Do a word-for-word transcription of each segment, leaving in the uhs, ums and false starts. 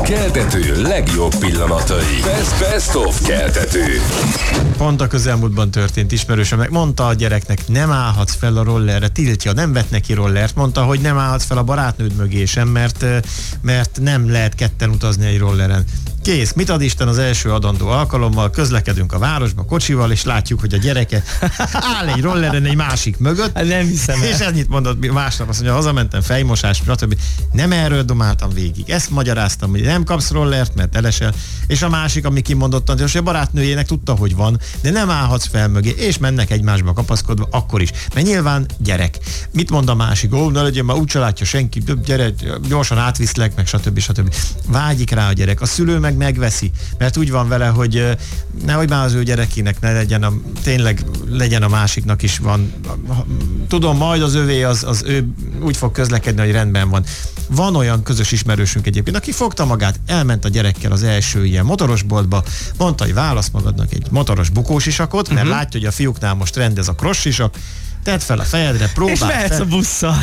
Keltető legjobb pillanatai. Best, best of Keltető. Pont a közelmúltban történt, ismerősömnek mondta a gyereknek, nem állhatsz fel a rollerre, tiltja, nem vett neki rollert, mondta, hogy nem állhatsz fel a barátnőd mögé sem, mert, mert nem lehet ketten utazni egy rolleren. Kész, mit ad Isten az első adandó alkalommal, közlekedünk a városba kocsival, és látjuk, hogy a gyereke áll egy rolleren egy másik mögött. Hát nem hiszem el. És ennyit mondott másnap, azt mondja, hazamentem, fejmosás, stb. Nem erről domáltam végig. Ezt magyaráztam, hogy nem kapsz rollert, mert elesel. És a másik, ami kimondottan, hogy a barátnőjének tudta, hogy van, de nem állhatsz fel mögé, és mennek egymásba kapaszkodva, akkor is. Mert nyilván gyerek. Mit mond a másik? Ó, ne legyen, már úgyse látja senki, gyere, gyorsan átviszlek, meg stb. stb. Vágyik rá a gyerek. A szülő meg megveszi, mert úgy van vele, hogy nehogy már az ő gyerekének ne legyen, a, tényleg legyen a másiknak is van. Tudom, majd az övé, az, az ő úgy fog közlekedni, hogy rendben van. Van olyan közös ismerősünk egyébként, aki fogta magát, elment a gyerekkel az első ilyen motorosboltba, mondta, hogy válasz magadnak egy motoros bukósisakot, mert uh-huh. látja, hogy a fiúknál most rendez a cross-sisak, tedd fel a fejedre, próbál. És mehetsz a busszal.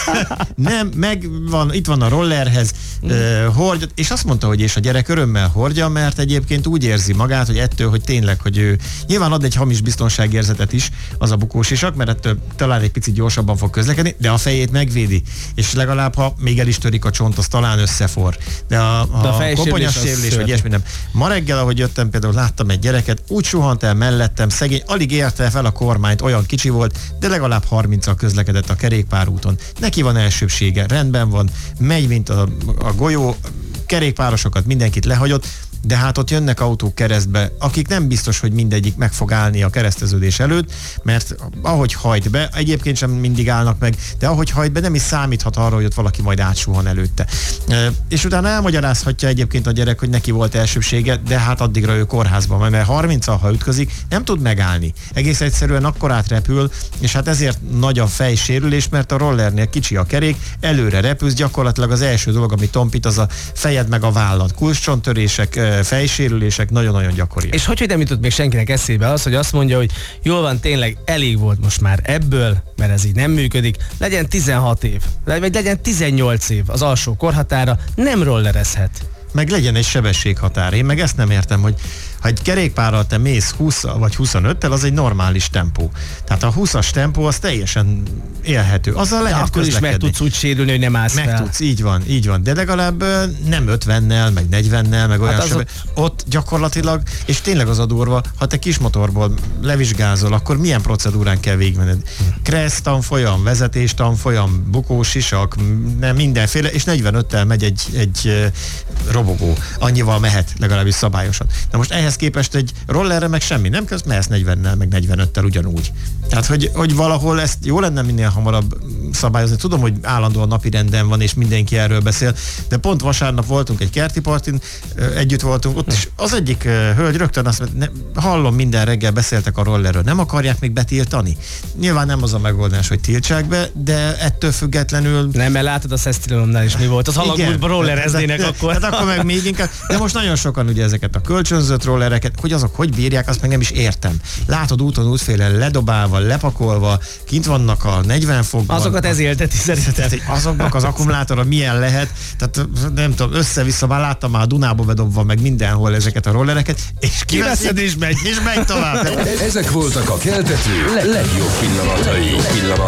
Nem, meg van, itt van a rollerhez, mm. uh, hordja, és azt mondta, hogy és a gyerek örömmel hordja, mert egyébként úgy érzi magát, hogy ettől, hogy tényleg, hogy ő nyilván ad egy hamis biztonságérzetet is az a bukósisak, mert ettől talán egy picit gyorsabban fog közlekedni, de a fejét megvédi, és legalább, ha még el is törik a csont, az talán összefor. De a, a, a koponyasérülés, vagy ilyesmi nem. Ma reggel, ahogy jöttem, például láttam egy gyereket, úgy suhant el mellettem, szegény, alig érte fel a kormányt, olyan kicsi volt, de legalább harminccal közlekedett a kerékpárúton. Neki van elsőbsége, rendben van, megy, mint a, a golyó, kerékpárosokat mindenkit lehagyott, de hát ott jönnek autók keresztbe, akik nem biztos, hogy mindegyik meg fog állni a kereszteződés előtt, mert ahogy hajt be, egyébként sem mindig állnak meg, de ahogy hajt be, nem is számíthat arra, hogy ott valaki majd átsuhan előtte. E, és utána elmagyarázhatja egyébként a gyerek, hogy neki volt elsőbsége, de hát addigra ő kórházban van, mert harminccal, ha ütközik, nem tud megállni. Egész egyszerűen akkor átrepül, és hát ezért nagy a fejsérülés, mert a rollernél kicsi a kerék, előre repülsz, gyakorlatilag az első dolog, ami tompít, az a fejed meg a vállad. Kulcscsontörések, fejsérülések nagyon-nagyon gyakoriak. És hogy, hogy nem jutott még senkinek eszébe az, hogy azt mondja, hogy jól van, tényleg elég volt most már ebből, mert ez így nem működik, legyen tizenhat év, vagy legyen tizennyolc év az alsó korhatára, nem rollerezhet. Meg legyen egy sebességhatár. Én meg ezt nem értem, hogy ha egy kerékpárral te mész húsz vagy huszonöttel, az egy normális tempó. Tehát a húszas tempó az teljesen élhető. Azzal lehet akkor közlekedni. is meg tudsz úgy sérülni, hogy nem állsz meg fel. Tudsz, így van, így van. De legalább nem ötvennel, meg negyvennel, meg olyan hát sebe... ott... ott gyakorlatilag, és tényleg az a durva, ha te kis motorból levizsgázol, akkor milyen procedúrán kell végigmenned? Kressz tanfolyam, vezetés tanfolyam, bukósisak, nem mindenféle, és negyvenöttel megy egy, egy robogó. Annyival mehet, legalábbis szabályosan. Na most ehhez képest egy rollerre meg semmi nem közt, mehetsz negyvennel, meg negyvenöttel ugyanúgy. Tehát, hogy, hogy valahol ezt jó lenne minél hamarabb szabályozni. Tudom, hogy állandóan napi renden van, és mindenki erről beszél, de pont vasárnap voltunk egy kerti partin, együtt voltunk, ott is az egyik hölgy rögtön azt mondta, ne, hallom, minden reggel beszéltek a rollerről, nem akarják még betiltani? Nyilván nem az a megoldás, hogy tiltsák be, de ettől függetlenül... Nem, mert látod a Szesztilalomnál is mi volt, az halagútban rollereznének akkor. Hát akkor meg még inkább, de most nagyon sokan ugye ezeket a kölcsönzött rollereket, hogy azok hogy bírják, azt meg nem is értem. Látod úton útféle ledobálva, lepakolva, kint vannak a negyven fokban. Azokat ez élteti szerinted. Azoknak az akkumulátora milyen lehet, tehát nem tudom, össze-vissza, már láttam már a Dunába bedobva meg mindenhol ezeket a rollereket, és kiveszed és megy, és megy tovább. Ezek voltak a Keltető legjobb pillanatai.